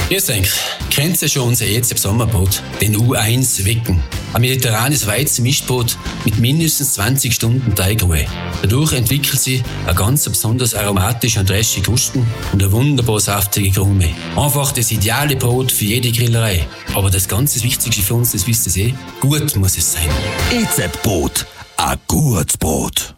Grüß euch. Kennt ihr schon unser Sommerboot, den U1 Wecken? Ein mediterranes Weizenmischboot mit mindestens 20 Stunden Teigruhe. Dadurch entwickelt sie eine ganz besonders aromatische und frische Krusten und eine wunderbar saftige Krume. Einfach das ideale Brot für jede Grillerei. Aber das ganz Wichtigste für uns, das wisst ihr gut muss es sein. EZ-Boot, ein gutes Boot.